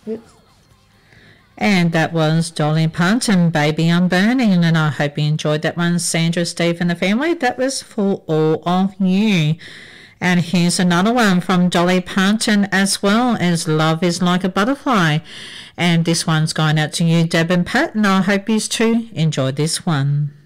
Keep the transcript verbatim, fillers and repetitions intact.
And that was Dolly Parton, Baby I'm Burning, and I hope you enjoyed that one, Sandra, Steve and the family. That was for all of you. And here's another one from Dolly Parton as well, as Love is Like a Butterfly. And this one's going out to you, Deb and Pat, and I hope you too enjoyed this one.